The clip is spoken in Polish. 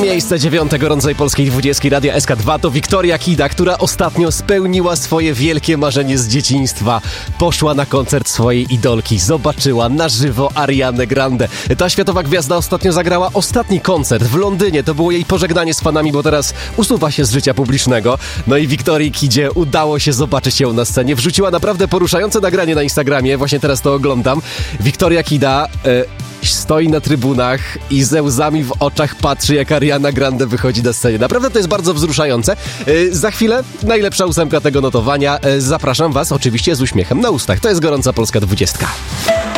Miejsce 9 gorącej polskiej 20 Radia SK2 to Wiktoria Kida, która ostatnio spełniła swoje wielkie marzenie z dzieciństwa. Poszła na koncert swojej idolki, zobaczyła na żywo Arianę Grande. Ta światowa gwiazda ostatnio zagrała ostatni koncert w Londynie. To było jej pożegnanie z fanami, bo teraz usuwa się z życia publicznego. No i Wiktorii Kidzie udało się zobaczyć ją na scenie. Wrzuciła naprawdę poruszające nagranie na Instagramie. Właśnie teraz to oglądam. Wiktoria Kida stoi na trybunach i ze łzami w oczach patrzy, jak Ariana Grande wychodzi na scenie. Naprawdę to jest bardzo wzruszające. Za chwilę najlepsza 8 tego notowania. Zapraszam Was oczywiście z uśmiechem na ustach. To jest Gorąca Polska 20.